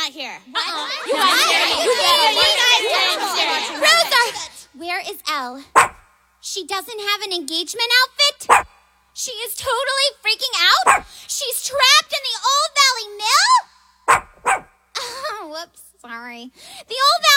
not here. You guys Rosa! Where is Elle? She doesn't have an engagement outfit? She is totally freaking out? She's trapped in the Old Valley Mill? Oh, whoops, sorry. The Old